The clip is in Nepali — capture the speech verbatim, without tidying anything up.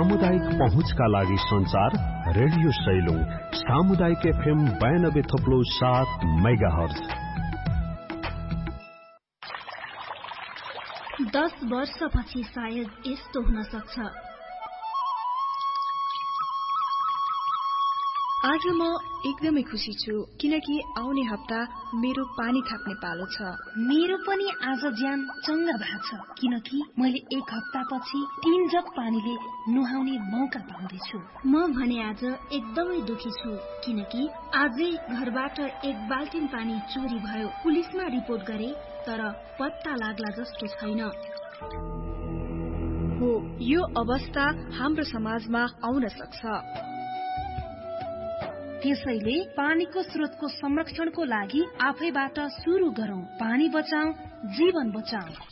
सामुदायिक पहुँचका लागि संचार रेडियो सैलुङ सामुदायिक एफएम बयानब्बे थप्लो सात मेगाहर्ज। दस वर्षपछि सायद यस्तो हुन सक्छ। आज म एकदमै खुसी छु किनकि आउने हप्ता मेरो पानी थाप्ने पालो छ। मेरो पनि आज ज्यान चंगा भएको छ किनकि मैले एक हप्तापछि तीन जग पानीले नुहाउने मौका पाउँदैछु। म भने आज एकदमै दुखी छु किनकि आजै घरबाट एक बाल्टिन पानी चोरी भयो। पुलिसमा रिपोर्ट गरे तर पत्ता लाग्ला जस्तो छैन। हो, यो अवस्था हाम्रो समाजमा आउन सक्छ। त्यसैले पानीको स्रोतको संरक्षणको लागि आफैबाट सुरु गरौं। पानी बचाऊ, जीवन बचाऊ।